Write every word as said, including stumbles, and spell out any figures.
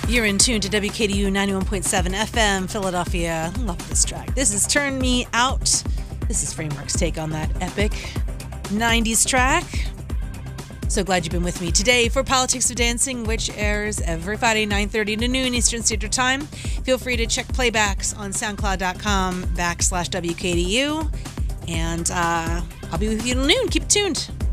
You're in tune to W K D U ninety-one point seven F M, Philadelphia. Love this track. This is Turn Me Out. This is Framework's take on that epic nineties track. So glad you've been with me today for Politics of Dancing, which airs every Friday, nine thirty to noon Eastern Standard Time. Feel free to check playbacks on soundcloud.com backslash WKDU. And uh, I'll be with you till noon. Keep it tuned.